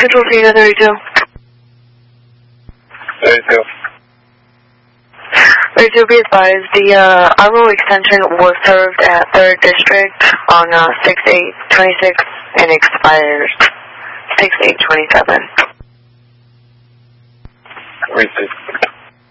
Control Fino 32. 32. 32, be advised, the Arlo extension was served at 3rd District on 6/8/26 and expires 6/8/27. Received.